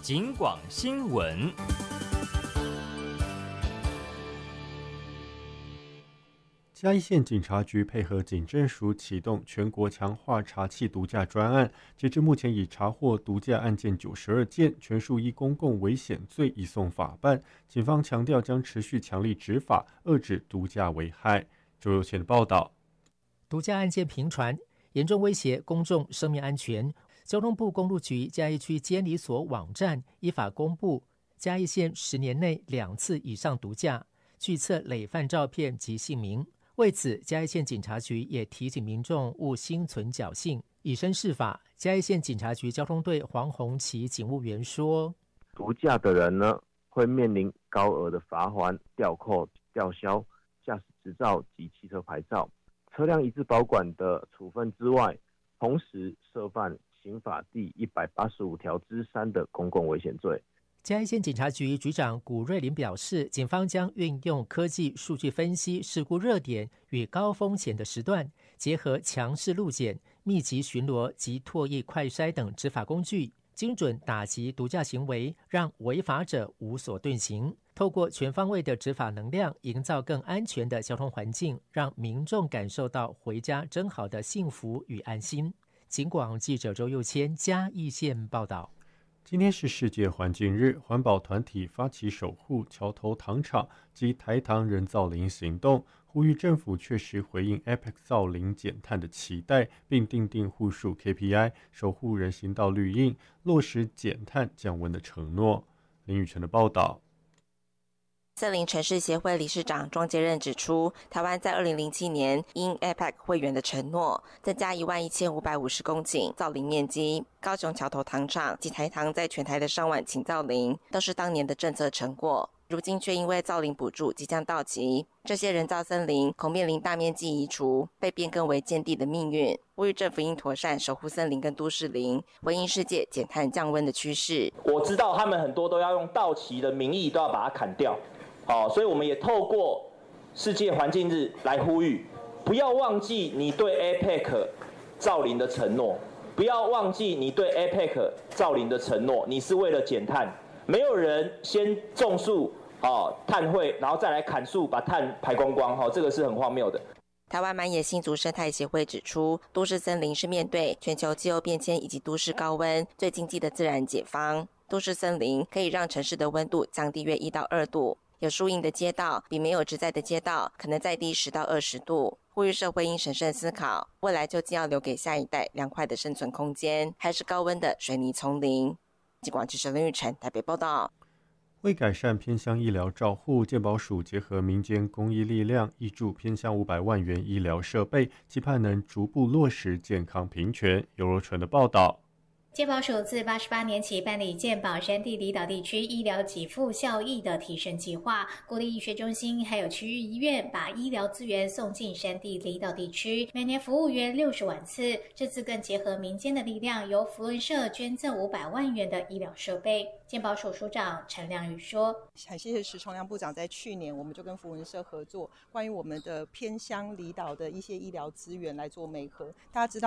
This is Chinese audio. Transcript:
警广新闻。 嘉义县警察局配合警政署启动全国强化查缉毒驾专案，截至目前已查获毒驾案件92件，全数依公共危险罪移送法办。警方强调将持续强力执法，遏止毒驾危害。周有前的报道。 毒驾案件频传，严重威胁公众生命安全。交通部公路局嘉义区监理所网站依法公布，嘉义县10年内2次以上毒驾，据册累犯照片及姓名。为此，嘉义县警察局也提醒民众勿心存侥幸，以身试法。嘉义县警察局交通队黄宏奇警务员说： 毒驾的人呢，会面临高额的罚锾、吊扣、吊销驾驶执照及汽车牌照、车辆移置保管的处分之外，同时涉犯刑法第185条之3的公共危险罪。 嘉义县警察局局长古瑞麟表示，警方将运用科技数据分析事故热点与高风险的时段，结合强势路检、密集巡逻及唾液快筛等执法工具，精准打击毒驾行为，让违法者无所遁形。透过全方位的执法能量，营造更安全的交通环境，让民众感受到回家真好的幸福与安心。警广记者周佑谦嘉义县报道。 今天是世界环境日，环保团体发起守护桥头糖厂及台糖人造林行动，呼吁政府确实回应 APEC 造林减碳的期待，并订定户数 KPI， 守护人行道绿荫，落实减碳降温的承诺。林宇晨的报道。 森林城市协会理事长庄杰任指出，台湾在2007年因 APEC 会员的承诺，增加11550公顷造林面积。高雄桥头糖厂及台糖在全台的上万顷造林，都是当年的政策成果。如今却因为造林补助即将到期，这些人造森林恐面临大面积移除，被变更为建地的命运。呼吁政府应妥善守护森林跟都市林，回应世界减碳降温的趋势。 我知道他们很多都要用到期的名义都要把它砍掉。所以我们也透过世界环境日来呼吁，不要忘记你对 APEC 造林的承诺，不要忘记你对 APEC 造林的承诺，你是为了减碳，没有人先种树碳汇，然后再来砍树把碳排光光，这个是很荒谬的。 台湾满野新竹生态协会指出，都市森林是面对全球气候变迁以及都市高温最经济的自然解方。都市森林可以让城市的温度降低约1到2度。有树荫的街道比没有植栽的街道可能再低10到20度，呼吁社会应审慎思考，未来究竟要留给下一代凉快的生存空间，还是高温的水泥丛林？警广记者林玉成台北报道。 为改善偏乡医疗照护，健保署结合民间公益力量，挹注偏乡500万元医疗设备，期盼能逐步落实健康平权。游若纯的报道。 健保署自88年起办理健保山地离岛地区医疗给付效益的提升计划，鼓励医学中心还有区域医院把医疗资源送进山地离岛地区，每年服务约60万次。这次更结合民间的力量，由扶轮社捐赠500万元的医疗设备。健保署署长陈良宇说：“ 很谢谢石崇良部长，在去年我们就跟扶轮社合作，关于我们的偏乡离岛的一些医疗资源来做媒合。大家知道。